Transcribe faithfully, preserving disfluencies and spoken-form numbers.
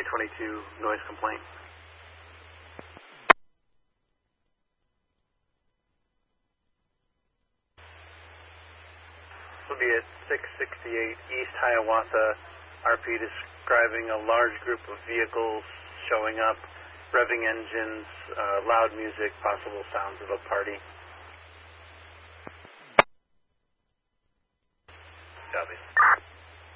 twenty-two noise complaint. This will be at six sixty-eight East Hiawatha, R P describing a large group of vehicles showing up, revving engines, uh, loud music, possible sounds of a party. Copy.